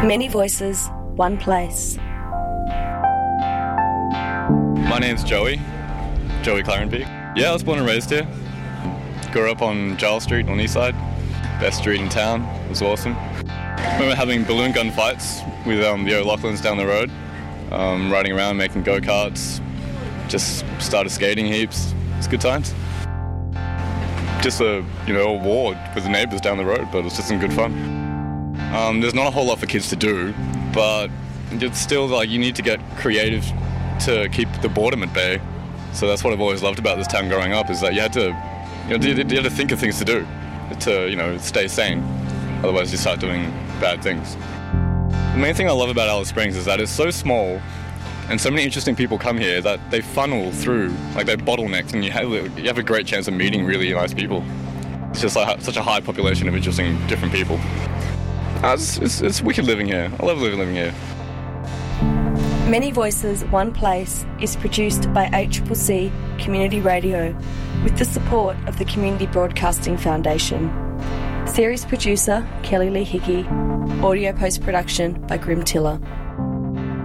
Many voices, one place. My name's Joey Clarenbeek. Yeah, I was born and raised here. Grew up on Giles Street on the east side. Best street in town. It was awesome. I remember having balloon gun fights with the O'Loughlin's down the road, riding around making go-karts. Just started skating heaps. It's good times. Just a war with the neighbours down the road, but it's just some good fun. There's not a whole lot for kids to do, but it's still you need to get creative to keep the boredom at bay. So that's what I've always loved about this town growing up, is that you had to think of things to do to stay sane. Otherwise you start doing bad things. The main thing I love about Alice Springs is that it's so small and so many interesting people come here that they funnel through, they're bottlenecked, and you have a great chance of meeting really nice people. It's just such a high population of interesting different people. It's wicked living here. I love living here. Many Voices, One Place is produced by ACCC Community Radio with the support of the Community Broadcasting Foundation. Series producer Kelly Lee Hickey. Audio post-production by Grim Tiller.